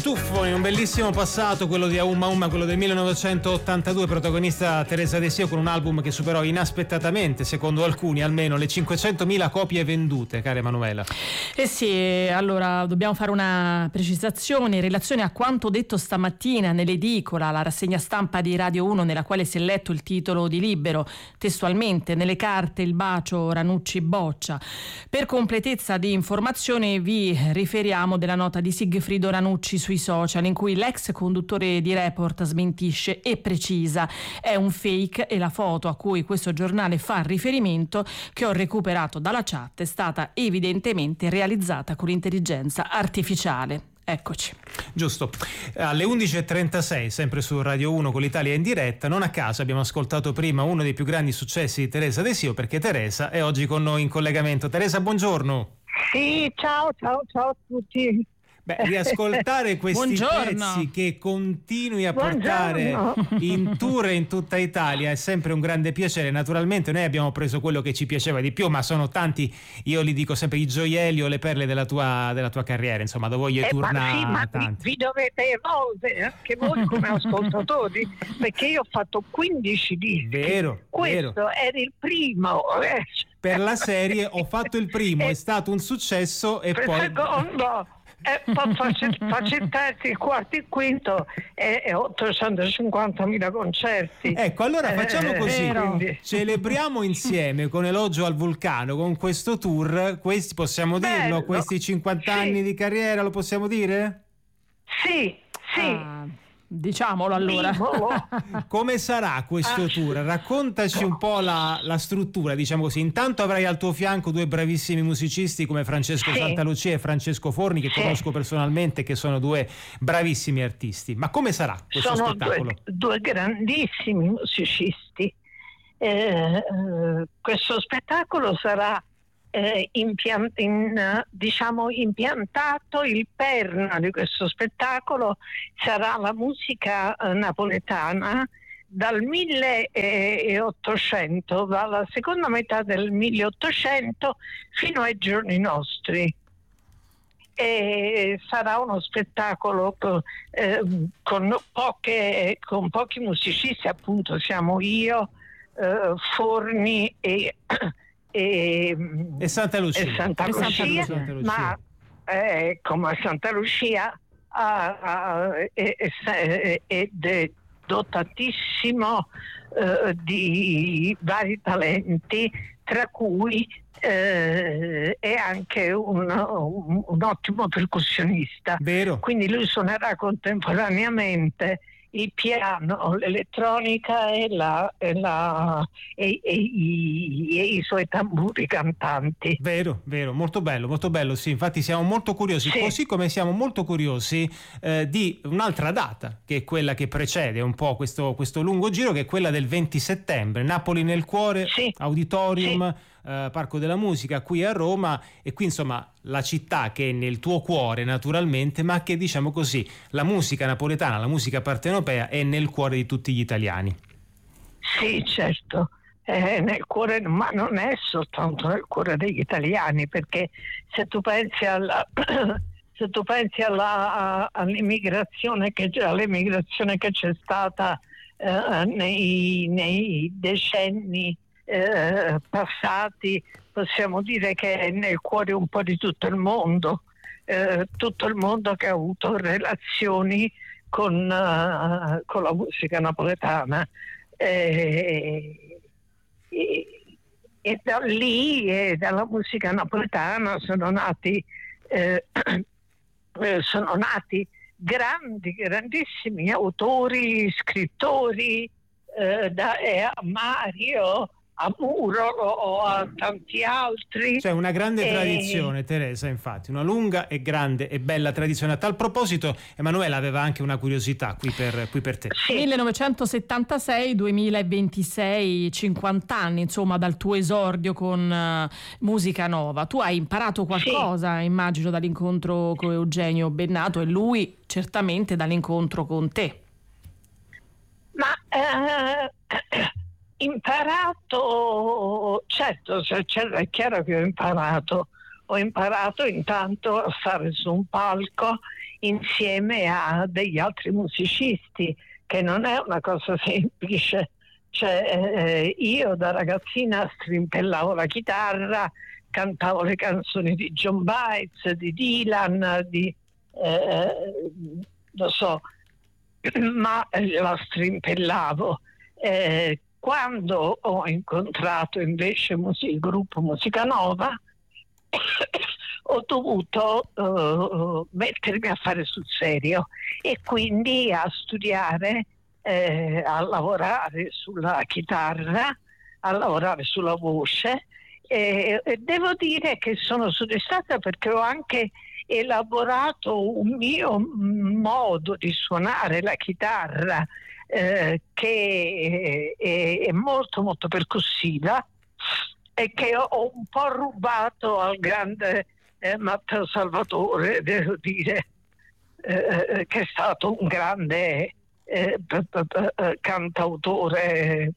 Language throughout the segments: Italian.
Tuffo in un bellissimo passato, quello di Aumma Umma, quello del 1982, protagonista Teresa De Sio con un album che superò inaspettatamente, secondo alcuni almeno, le 500.000 copie vendute, cara Emanuela. Eh sì, allora dobbiamo fare una precisazione in relazione a quanto detto stamattina nell'edicola, la rassegna stampa di Radio 1, nella quale si è letto il titolo di Libero, testualmente: nelle carte il bacio Ranucci boccia. Per completezza di informazione vi riferiamo della nota di Sigfrido Ranucci sui social, in cui l'ex conduttore di Report smentisce e precisa: è un fake, e la foto a cui questo giornale fa riferimento, che ho recuperato dalla chat, è stata evidentemente realizzata con intelligenza artificiale. Eccoci. Giusto. Alle 11.36, sempre su Radio 1 con l'Italia in diretta, non a caso abbiamo ascoltato prima uno dei più grandi successi di Teresa De Sio, perché Teresa è oggi con noi in collegamento. Teresa, buongiorno. Sì, ciao a tutti. Beh, riascoltare questi pezzi che continui a portare in tour in tutta Italia è sempre un grande piacere. Naturalmente noi abbiamo preso quello che ci piaceva di più, ma sono tanti, io li dico sempre, i gioielli o le perle della tua carriera, insomma, dove voglio tornare. Ma vi dovete evolvere anche voi come ascoltatori, perché io ho fatto 15 dischi. Vero. Era il primo. Per la serie ho fatto il primo, è stato un successo, e per poi... secondo... faccio il terzo, il quarto, il quinto e 850.000 concerti. Ecco, allora facciamo così, quindi... celebriamo insieme con Elogio al Vulcano, con questo tour, questi possiamo dirlo, questi 50 anni di carriera, lo possiamo dire? Sì. Diciamolo allora. Come sarà questo tour? Raccontaci un po' la struttura, diciamo così. Intanto avrai al tuo fianco due bravissimi musicisti come Francesco Santalucia e Francesco Forni, che conosco personalmente, che sono due bravissimi artisti. Ma come sarà questo spettacolo? Sono due grandissimi musicisti. Questo spettacolo sarà impiantato, il perno di questo spettacolo sarà la musica napoletana dal 1800, dalla seconda metà del 1800 fino ai giorni nostri. E sarà uno spettacolo con pochi musicisti, appunto siamo io, Forni e Santa Lucia. Ma come Santa Lucia ed è dotatissimo di vari talenti, tra cui è anche un ottimo percussionista. Vero. Quindi lui suonerà contemporaneamente il piano, l'elettronica e i suoi tamburi cantanti. Vero, molto bello, sì, infatti siamo molto curiosi, così come siamo molto curiosi di un'altra data, che è quella che precede un po' questo lungo giro, che è quella del 20 settembre, Napoli nel cuore, Auditorium, Parco della Musica qui a Roma, e qui insomma la città che è nel tuo cuore naturalmente, ma che, diciamo così, la musica napoletana, la musica partenopea è nel cuore di tutti gli italiani. Sì, certo, nel cuore, ma non è soltanto nel cuore degli italiani, perché se tu pensi all'immigrazione che c'è stata nei decenni passati, possiamo dire che è nel cuore un po' di tutto il mondo che ha avuto relazioni con la musica napoletana, e da lì e dalla musica napoletana sono nati grandissimi autori, scrittori, da Mario a Muro o a tanti altri. C'è una grande tradizione, Teresa, infatti, una lunga e grande e bella tradizione. A tal proposito, Emanuela aveva anche una curiosità qui per te. Sì. 1976-2026, 50 anni, insomma, dal tuo esordio con Musica Nova. Tu hai imparato qualcosa, immagino, dall'incontro con Eugenio Bennato, e lui certamente dall'incontro con te. Ma imparato, certo, è chiaro che ho imparato intanto a stare su un palco insieme a degli altri musicisti, che non è una cosa semplice. Cioè, io da ragazzina strimpellavo la chitarra, cantavo le canzoni di John Baez, di Dylan, lo so, ma la strimpellavo. Quando ho incontrato invece il gruppo Musica Nova, ho dovuto mettermi a fare sul serio e quindi a studiare, a lavorare sulla chitarra, a lavorare sulla voce, e devo dire che sono soddisfatta perché ho anche elaborato un mio modo di suonare la chitarra che è molto molto percussiva e che ho un po' rubato al grande Matteo Salvatore, devo dire, che è stato un grande cantautore.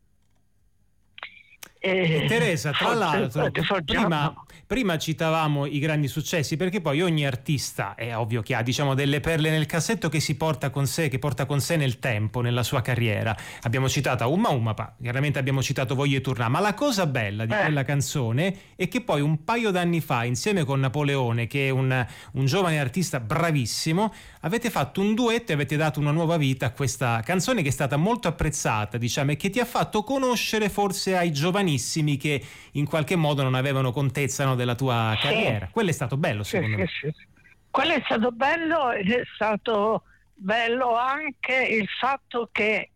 Teresa, tra l'altro, prima citavamo i grandi successi, perché poi ogni artista è ovvio che ha, diciamo, delle perle nel cassetto che si porta con sé, che porta con sé nel tempo, nella sua carriera. Abbiamo citato Umma Umma, chiaramente abbiamo citato Voglie Tournà, ma la cosa bella di quella canzone è che poi un paio d'anni fa, insieme con Napoleone, che è un giovane artista bravissimo, avete fatto un duetto e avete dato una nuova vita a questa canzone, che è stata molto apprezzata, diciamo, e che ti ha fatto conoscere forse ai giovanissimi che in qualche modo non avevano contezza, no, della tua carriera. Quello è stato bello, secondo me. Sì. Quello è stato bello, ed è stato bello anche il fatto che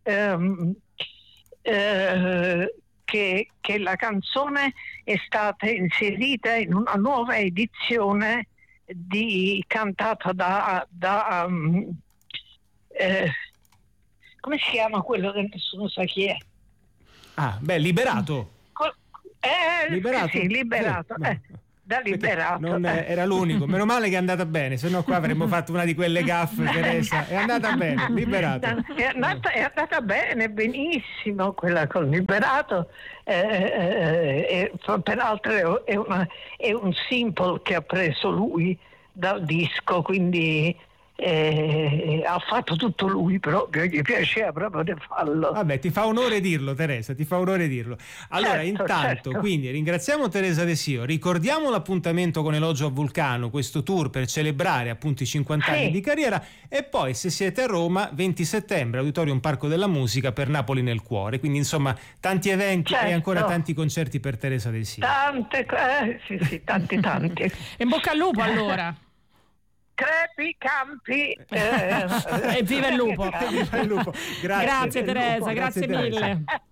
la canzone è stata inserita in una nuova edizione cantata da come si chiama quello che nessuno sa chi è? Liberato. Liberato. Sì, Liberato. Da Liberato. Era l'unico. Meno male che è andata bene, se no qua avremmo fatto una di quelle gaffe, Teresa. È andata bene, Liberato. È andata bene, benissimo quella con Liberato. Peraltro è un sample che ha preso lui dal disco, quindi ha fatto tutto lui proprio, gli piaceva proprio di farlo. Vabbè, ti fa onore dirlo, Teresa, ti fa onore dirlo. Allora, certo. Quindi ringraziamo Teresa De Sio, ricordiamo l'appuntamento con Elogio a Vulcano, questo tour per celebrare appunto i 50 anni di carriera, e poi, se siete a Roma, 20 settembre, Auditorium Parco della Musica, per Napoli nel cuore. Quindi insomma tanti eventi e ancora tanti concerti per Teresa De Sio. Tanti. E in bocca al lupo allora. Crepi, campi e viva il lupo. Viva il lupo. Grazie Teresa, grazie mille.